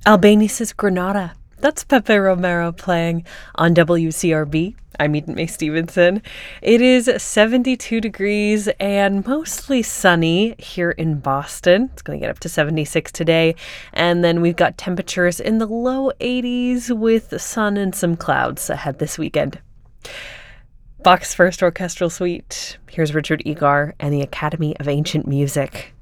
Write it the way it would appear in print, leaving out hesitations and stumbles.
Albani's Granada. That's Pepe Romero playing on WCRB. I'm Eden May Stevenson. It is 72 degrees and mostly sunny here in Boston. It's going to get up to 76 today. And then we've got temperatures in the low 80s with sun and some clouds ahead this weekend. Bach's First Orchestral Suite. Here's Richard Egar and the Academy of Ancient Music.